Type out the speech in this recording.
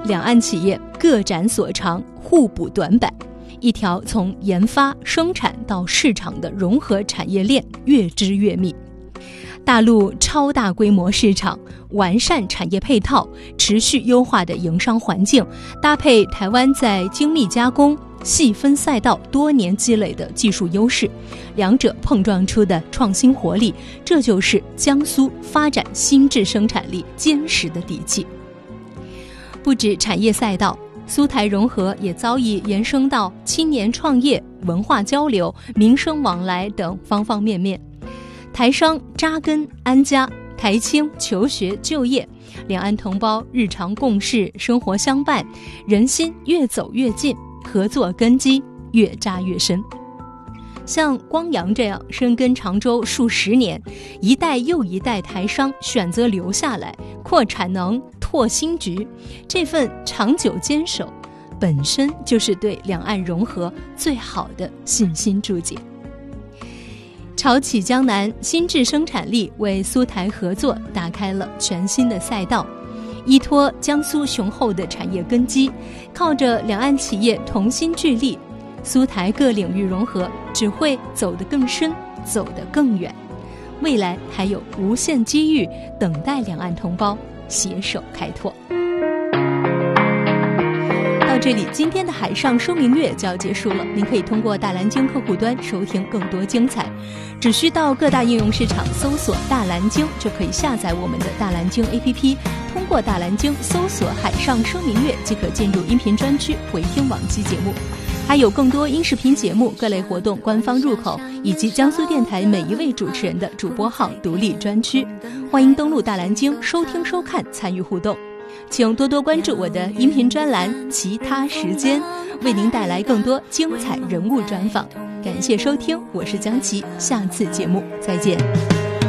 两岸企业各展所长，互补短板，一条从研发、生产到市场的融合产业链越织越密。大陆超大规模市场，完善产业配套，持续优化的营商环境，搭配台湾在精密加工、细分赛道多年积累的技术优势，两者碰撞出的创新活力，这就是江苏发展新质生产力坚实的底气。不止产业赛道，苏台融合也早已延伸到青年创业、文化交流、民生往来等方方面面。台商扎根安家，台青求学就业，两岸同胞日常共事，生活相伴，人心越走越近，合作根基越扎越深。像光阳这样深耕常州数十年，一代又一代台商选择留下来，扩产能、拓新局，这份长久坚守，本身就是对两岸融合最好的信心注解。潮起江南新质生产力为苏台合作打开了全新的赛道，依托江苏雄厚的产业根基，靠着两岸企业同心聚力，苏台各领域融合只会走得更深，走得更远。未来还有无限机遇等待两岸同胞携手开拓。到这里，今天的海上说明月就要结束了。您可以通过大蓝鲸客户端收听更多精彩，只需到各大应用市场搜索大蓝鲸，就可以下载我们的大蓝鲸 APP， 通过大蓝鲸搜索海上说明月即可进入音频专区回听往期节目，还有更多音视频节目、各类活动官方入口，以及江苏电台每一位主持人的主播号独立专区。欢迎登录大蓝鲸收听收看，参与互动。请多多关注我的音频专栏其他时间，为您带来更多精彩人物专访。感谢收听，我是江琪，下次节目再见。